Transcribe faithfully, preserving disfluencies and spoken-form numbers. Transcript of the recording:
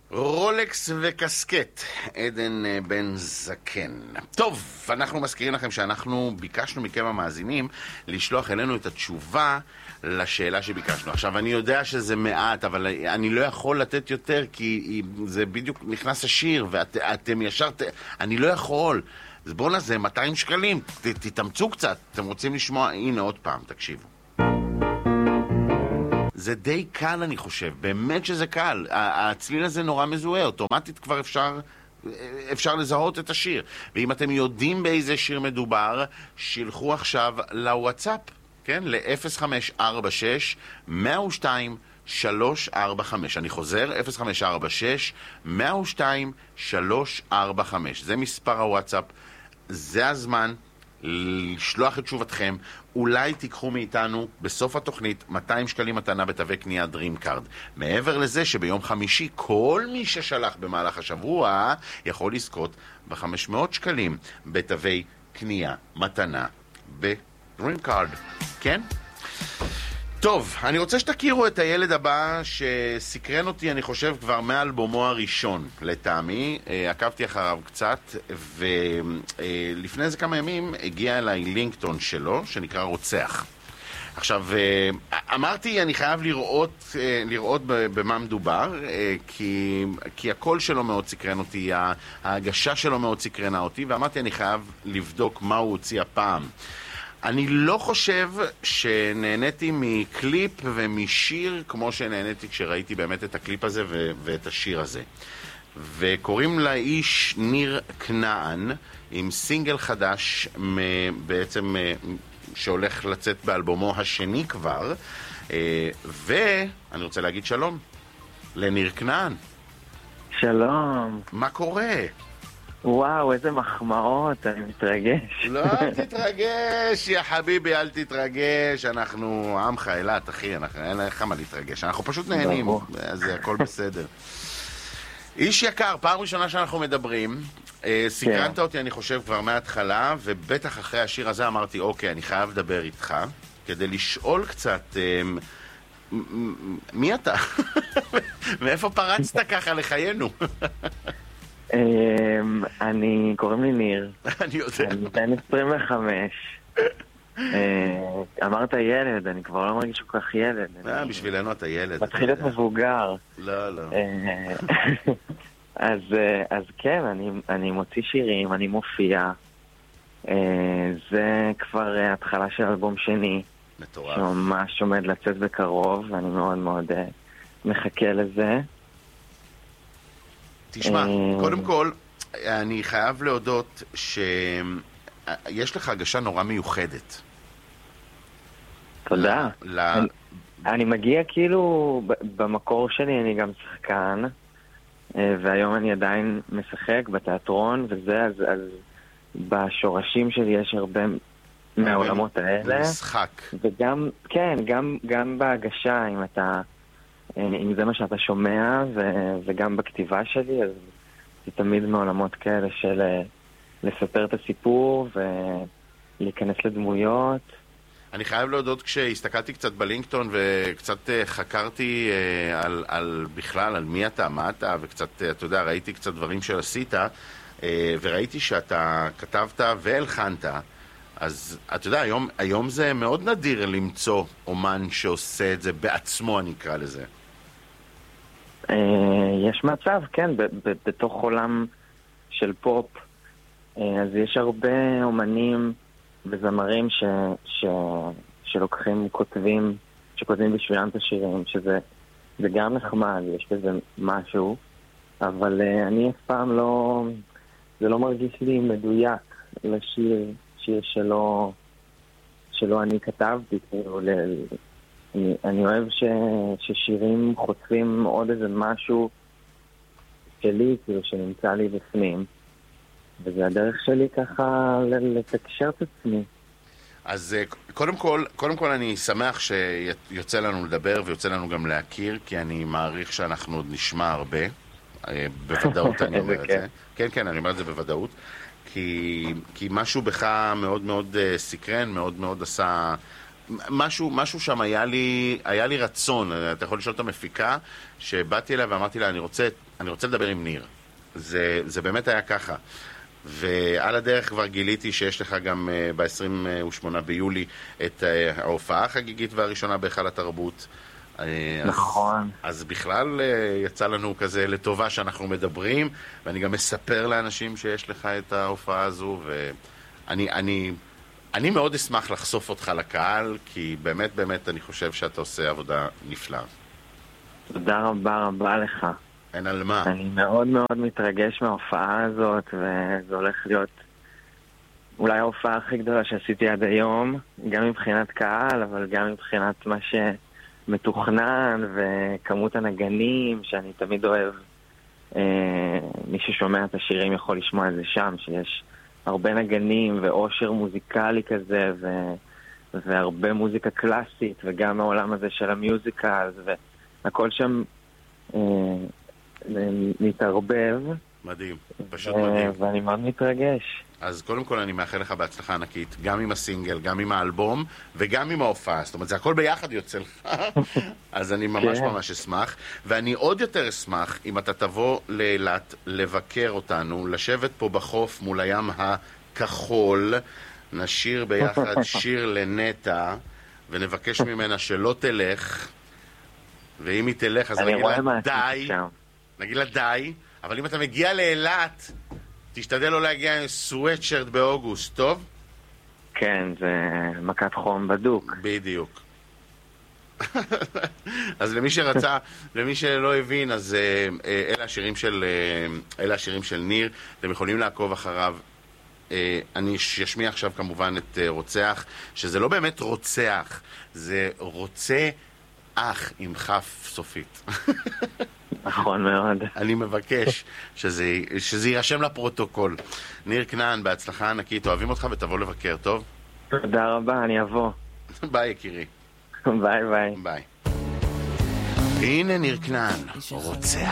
רולקס וקסקט, עדן בן זקן. טוב, אנחנו מזכירים לכם שאנחנו ביקשנו מכם המאזינים לשלוח אלינו את התשובה לשאלה שביקשנו. עכשיו, אני יודע שזה מעט, אבל אני לא יכול לתת יותר, כי זה בדיוק נכנס השיר, ואתם ישר... אני לא יכול. אז בואו נעשה מאתיים שקלים, תתאמצו קצת. אתם רוצים לשמוע? הנה עוד פעם, תקשיבו. זה די קל, אני חושב, באמת שזה קל. הצליל הזה נורא מזוהה, אוטומטית כבר אפשר, אפשר לזהות את השיר. ואם אתם יודעים באיזה שיר מדובר, שילחו עכשיו לוואטסאפ, כן? ל-אפס חמש ארבע שש מאה ושתיים שלוש ארבע חמש. אני חוזר, אפס חמש ארבע שש מאה ושתיים שלוש ארבע חמש. זה מספר הוואטסאפ, זה הזמן לשלוח את תשובתכם. אולי תיקחו מאיתנו בסוף התוכנית מאתיים שקלים מתנה בתווי קנייה דרים קארד. מעבר לזה שביום חמישי כל מי ששלח במהלך השבוע יכול לזכות ב-חמש מאות שקלים בתווי קנייה מתנה בדרים קארד. כן? טוב, אני רוצה שתכירו את הילד הבא שסקרן אותי, אני חושב, כבר מאלבומו הראשון, לטעמי. עקבתי אחריו קצת, ולפני איזה כמה ימים הגיע אליי לינקטון שלו, שנקרא רוצח. עכשיו, אמרתי, אני חייב לראות, לראות במה מדובר, כי, כי הקול שלו מאוד סקרן אותי, ההגשה שלו מאוד סקרנה אותי, ואמרתי, אני חייב לבדוק מה הוא הוציא הפעם. אני לא חושב שנהניתי מקליפ ומשיר כמו שנהניתי כשראיתי באמת את הקליפ הזה ו- ואת השיר הזה. וקוראים לאיש ניר כנען עם סינגל חדש בעצם שהולך לצאת באלבומו השני כבר, ואני רוצה להגיד שלום לניר כנען. שלום. מה קורה? וואו, איזה מחמאות, אני מתרגש. לא, אל תתרגש, יא חביבי, אל תתרגש. אנחנו עמך אילת, אחי, אנחנו, אין לך מה להתרגש. אנחנו פשוט נהנים, זה הכל בסדר. איש יקר, פעם ראשונה שאנחנו מדברים, סקרנת אותי, אני חושב, כבר מההתחלה, ובטח אחרי השיר הזה אמרתי, אוקיי, אני חייב לדבר איתך, כדי לשאול קצת, מי אתה? מאיפה פרצת ככה לחיינו? אני, קוראים לי ניר. אני יודע. אני בן עשרים וחמש. אמרת ילד, אני כבר לא מרגיש כל כך ילד. אה, בשבילנו אתה ילד. מתחיל להיות מבוגר. לא, לא. אז כן, אני מוציא שירים, אני מופיע. זה כבר התחלה של אלבום שני. מטורף. שממש עומד לצאת בקרוב, ואני מאוד מאוד מחכה לזה. תשמע, קודם כל, אני חייב להודות שיש לך הגשה נורא מיוחדת. תודה. אני מגיע כאילו, במקור שלי אני גם שחקן, והיום אני עדיין משחק בתיאטרון, וזה, אז בשורשים שלי יש הרבה מהעולמות האלה. משחק. וגם, כן, גם בהגשה, אם אתה... אם זה מה שאתה שומע, ו- וגם בכתיבה שלי, אז זה תמיד מעולמות כאלה של לספר את הסיפור ולהיכנס לדמויות. אני חייב להודות, כשהסתכלתי קצת בלינקטון וקצת חקרתי על, על בכלל, על מי אתה, מה אתה, וקצת, אתה יודע, ראיתי קצת דברים שעשית, וראיתי שאתה כתבת והלחנת. אז אתה יודע, היום, היום זה מאוד נדיר למצוא אומן שעושה את זה בעצמו, אני אקרא לזה. יש מצב, כן, בתוך עולם של פופ. אז יש הרבה אומנים וזמרים ש, ש, שלוקחים, כותבים, שכותבים בשבילם את השירים, שזה זה גם נחמד, יש בזה משהו, אבל אני אף פעם לא, זה לא מרגיש לי מדויק לשיר, שיר שלא, שלא אני כתבתי, כאילו, ל, אני, אני אוהב ש, ששירים חושפים עוד איזה משהו שלי, כאילו, שנמצא לי בפנים. וזה הדרך שלי ככה לתקשר את עצמי. אז קודם כל, קודם כל אני שמח שיוצא לנו לדבר ויוצא לנו גם להכיר, כי אני מעריך שאנחנו עוד נשמע הרבה. בוודאות אני אומר את זה. כן, כן, אני אומר את זה בוודאות. כי, כי משהו בך מאוד מאוד סקרן, מאוד מאוד עשה... משהו, משהו שם היה לי, היה לי רצון. אתה יכול לשאול את המפיקה, שבאתי אליה ואמרתי לה, אני רוצה אני רוצה לדבר עם ניר. זה, זה באמת היה ככה. ועל הדרך כבר גיליתי שיש לך גם uh, ב-עשרים ושמונה ביולי את uh, ההופעה החגיגית והראשונה בהיכל התרבות. Uh, נכון. אז, אז בכלל uh, יצא לנו כזה לטובה שאנחנו מדברים, ואני גם מספר לאנשים שיש לך את ההופעה הזו, ואני אני, אני מאוד אשמח לחשוף אותך לקהל, כי באמת באמת אני חושב שאתה עושה עבודה נפלאה. תודה רבה רבה לך. אין על מה. אני מאוד מאוד מתרגש מההופעה הזאת, וזה הולך להיות אולי ההופעה הכי גדולה שעשיתי עד היום, גם מבחינת קהל, אבל גם מבחינת מה שמתוכנן, וכמות הנגנים, שאני תמיד אוהב. אה, מי ששומע את השירים יכול לשמוע את זה שם, שיש הרבה נגנים ואושר מוזיקלי כזה, ו... והרבה מוזיקה קלאסית, וגם העולם הזה של המיוזיקל, והכל שם אה, מתערבב. מדהים, פשוט מדהים. ואני מאוד מתרגש. אז קודם כל אני מאחל לך בהצלחה ענקית, גם עם הסינגל, גם עם האלבום, וגם עם ההופעה. זאת אומרת, זה הכל ביחד יוצא לך. אז אני ממש ממש אשמח. ואני עוד יותר אשמח אם אתה תבוא לאילת לבקר אותנו, לשבת פה בחוף מול הים הכחול, נשיר ביחד שיר לנטה, ונבקש ממנה שלא תלך, ואם היא תלך אז נגיד לה די, נגיד לה די, אבל אם אתה מגיע לאילת, תשתדל לא להגיע עם סוויטשרט באוגוסט, טוב? כן, זה מכת חום בדוק. בדיוק. אז למי שרצה, למי שלא הבין, אז אלה השירים של, אלה השירים של ניר, אתם יכולים לעקוב אחריו. אני אשמיע עכשיו כמובן את רוצח, שזה לא באמת רוצח, זה רוצה אח עם חף סופית. נכון מאוד. אני מבקש שזה, שזה יירשם לפרוטוקול. ניר כנען, בהצלחה ענקית, אוהבים אותך ותבוא לבקר, טוב? תודה רבה, אני אבוא. ביי יקירי. ביי ביי. ביי. הנה ניר כנען, רוצח.